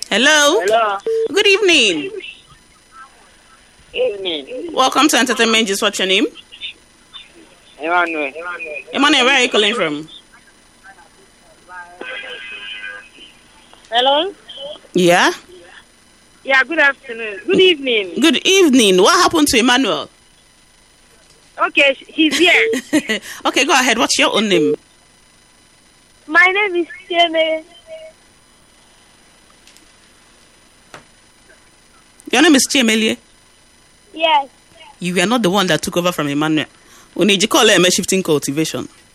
Hello. Hello. Good evening. Evening. Welcome to Entertainment. Just what's your name? Emmanuel. Emmanuel, where are you calling from? Hello. Yeah. Yeah, good afternoon. Good evening. Good evening. What happened to Emmanuel? Okay, he's here. Okay, go ahead. What's your own name? My name is Tieme. Your name is Chiemelie. Yes. You were not the one that took over from Emmanuel. We need to call him a shifting cultivation.